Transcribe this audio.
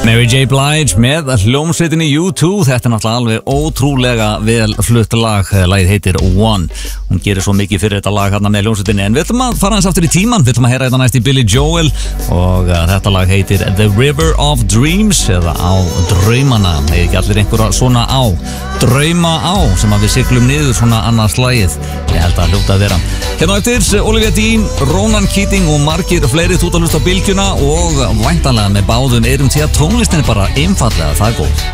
Mary J. Blige með hljómsveitinni U2. Þetta náttúrulega alveg ótrúlega vel flutt lag. Lagið heitir One. Hún gerir svo mikið fyrir þetta lag hérna með hljómsveitinni. En við ætlum að fara hans aftur í tíman. Við ætlum að heyra þetta næst í Billy Joel. Og þetta lag heitir The River of Dreams, eða Á draumana. Hefur ekki allir einhverja svona á drauma á sem að við siglum niður svona annars lagið. Ég held að hljóta að vera. Hérna eftir Olivia Dean, Ronan Keating og margir fleiri út að hlusta á bylgjuna og væntanlega með báðum eyrum, því að tónlistin er bara einfallega það góð.